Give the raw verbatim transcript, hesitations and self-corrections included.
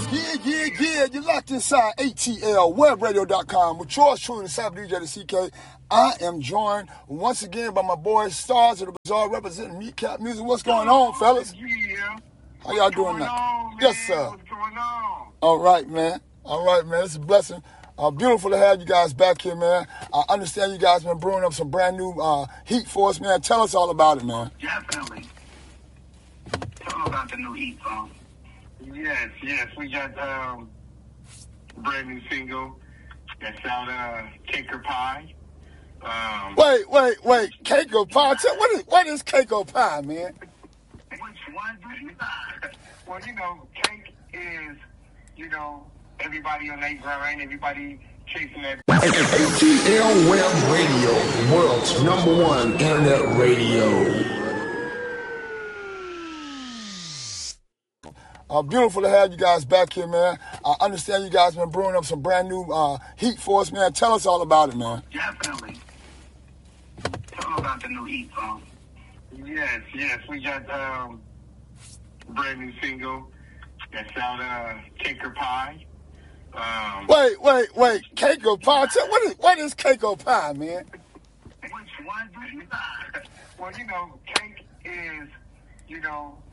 Yeah, yeah, yeah. You're locked inside A T L web radio dot com with yours truly, the Cyber D J, the C K. I am joined once again by my boys, Stars of the Bazaar, representing Meatcap Music. What's going on, fellas? Yeah. How y'all doing now? Yes, sir. What's going on? All right, man. All right, man. It's a blessing. Uh, beautiful to have you guys back here, man. I understand you guys been brewing up some brand new uh, heat for us, man. Tell us all about it, man. Definitely. Tell them about the new heat song. Yes, yes. We got um, a brand new single that's out, uh, Cake or Pie. Um, Wait, wait, wait. Cake or pie? Tell, what, is, what is cake or pie, man? Which one do you Well, you know, cake is, you know, everybody on their grind, everybody chasing that. A T L Web Radio, the world's number one internet radio. Uh, beautiful to have you guys back here, man. I understand you guys been brewing up some brand new uh, heat for us, man. Tell us all about it, man. Definitely. Tell them about the new heat song. Yes, yes. We got um, a brand new single that's out, uh, Cake or Pie. Um, Wait, wait, wait. Cake or pie? Tell, what, is, what is cake or pie, man? Which one do you Well, you know, cake is, you know,